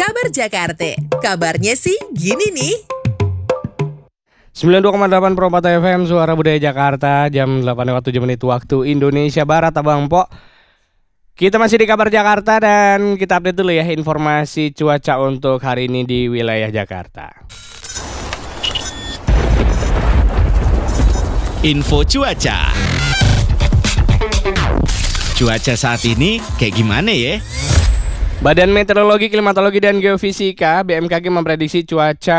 Kabar Jakarta, kabarnya sih gini nih. 92,8 Pro 4 FM Suara Budaya Jakarta. Jam 8:07 waktu Indonesia Barat, Abang Po. Kita masih di Kabar Jakarta dan kita update dulu ya informasi cuaca untuk hari ini di wilayah Jakarta. Info cuaca. Cuaca saat ini kayak gimana ya? Badan Meteorologi, Klimatologi, dan Geofisika BMKG memprediksi cuaca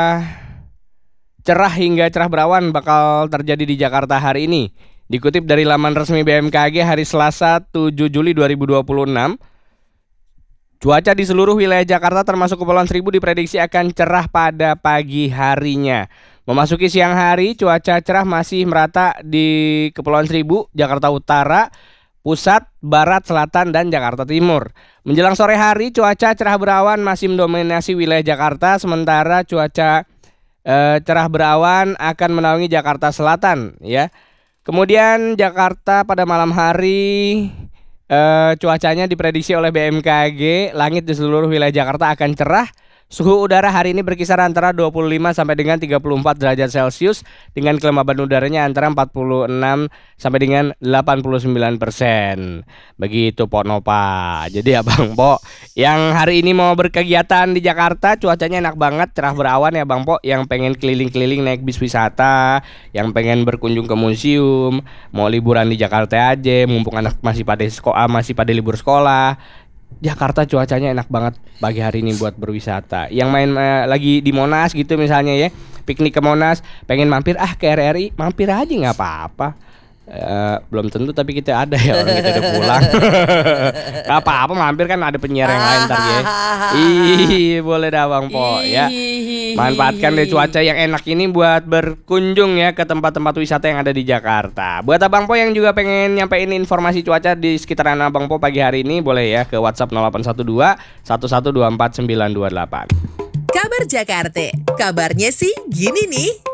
cerah hingga cerah berawan bakal terjadi di Jakarta hari ini. Dikutip dari laman resmi BMKG hari Selasa 7 Juli 2026, cuaca di seluruh wilayah Jakarta termasuk Kepulauan Seribu diprediksi akan cerah pada pagi harinya. Memasuki siang hari, cuaca cerah masih merata di Kepulauan Seribu, Jakarta Utara, Pusat, Barat, Selatan, dan Jakarta Timur. Menjelang sore hari, cuaca cerah berawan masih mendominasi wilayah Jakarta, sementara cuaca cerah berawan akan menaungi Jakarta Selatan, ya. Kemudian Jakarta pada malam hari, cuacanya diprediksi oleh BMKG, langit di seluruh wilayah Jakarta akan cerah. Suhu udara hari ini berkisar antara 25 sampai dengan 34 derajat Celcius dengan kelembaban udaranya antara 46 sampai dengan 89%. Begitu Po Nova. Jadi Abang Po yang hari ini mau berkegiatan di Jakarta, cuacanya enak banget, cerah berawan ya Bang Po. Yang pengen keliling-keliling naik bis wisata, yang pengen berkunjung ke museum, mau liburan di Jakarta aja, mumpung anak masih pada libur sekolah. Jakarta cuacanya enak banget pagi hari ini buat berwisata. Yang main lagi di Monas gitu misalnya ya, piknik ke Monas, pengen mampir ke RRI, mampir aja nggak apa-apa. Belum tentu tapi kita ada ya, orang kita udah pulang. Gak apa-apa mampir, kan ada penyiar yang lain ntar ya. Boleh dah Bang Po ya. Manfaatkan deh cuaca yang enak ini buat berkunjung ya ke tempat-tempat wisata yang ada di Jakarta. Buat Abang Po yang juga pengen nyampein informasi cuaca di sekitaran Abang Po pagi hari ini, boleh ya ke WhatsApp 0812 1124 928. Kabar Jakarta, kabarnya sih gini nih.